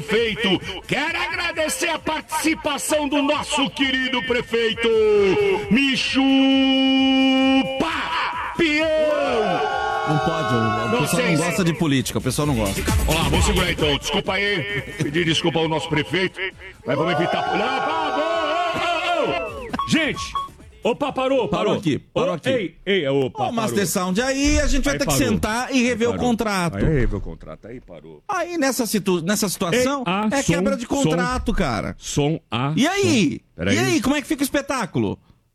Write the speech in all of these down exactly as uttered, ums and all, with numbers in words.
prefeito. Quero agradecer a participação do nosso querido prefeito. Me chupa, peão! Não pode, o, o pessoal não gosta de política, o pessoal não gosta. Olá, vamos segurar então. Desculpa aí, pedir desculpa ao nosso prefeito, mas vamos evitar... Não, parou! Gente, opa, parou, parou. Parou aqui, parou Ô, aqui. Ei, ei, opa, Ó, o Master Sound, aí a gente vai Aí ter parou. que sentar e rever Aí o parou. contrato. Aí rever o contrato, aí parou. Aí nessa, situ... nessa situação, Ei, ah, é som, quebra de contrato, cara. Som A. E aí? Som. Peraí. E aí, como é que fica o espetáculo?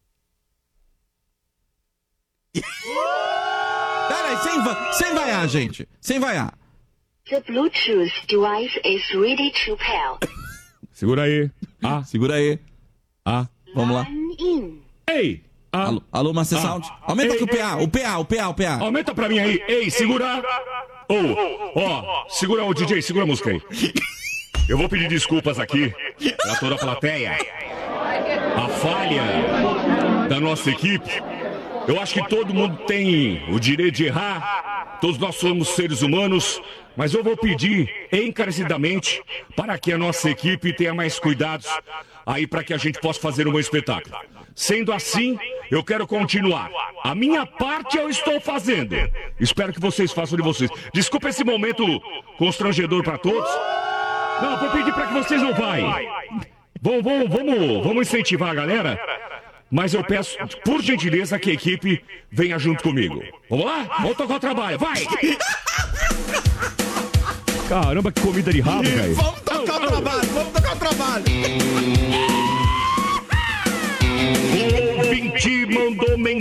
Peraí, sem, va... sem vaiar, gente. Sem vaiar. The Bluetooth device is ready to pair. Segura aí. A. Segura aí. A. Vamos lá. Line in. Ei. A. Alô, alô Master Ah. Sound. Aumenta Ei, aqui o P A, o P A, o P A, o P A. Aumenta pra mim aí. Ei, segura. Ô, ó, segura o D J, segura a música aí. Eu vou pedir desculpas aqui pra toda a plateia. A falha da nossa equipe. Eu acho que todo mundo tem o direito de errar. Todos nós somos seres humanos. Mas eu vou pedir encarecidamente para que a nossa equipe tenha mais cuidados aí para que a gente possa fazer um bom espetáculo. Sendo assim, eu quero continuar. A minha parte eu estou fazendo. Espero que vocês façam de vocês. Desculpa esse momento constrangedor para todos. Não, eu vou pedir para que vocês não vão. Vamos, vamos, vamos, vamos incentivar a galera. Mas eu peço, por gentileza, que a equipe venha junto comigo. Vamos lá? Vamos tocar o trabalho, vai! Caramba, que comida de rabo, velho. Vamos tocar o trabalho, vamos tocar o trabalho. O ouvinte mandou mensagem.